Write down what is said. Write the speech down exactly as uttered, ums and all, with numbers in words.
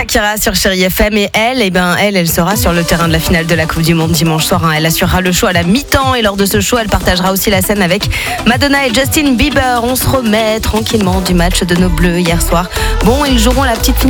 Shakira sur Chérie F M et elle, eh ben, elle, elle sera sur le terrain de la finale de la Coupe du Monde dimanche soir. Hein. Elle assurera le show à la mi-temps et lors de ce show, elle partagera aussi la scène avec Madonna et Justin Bieber. On se remet tranquillement du match de nos Bleus hier soir. Bon, ils joueront la petite finale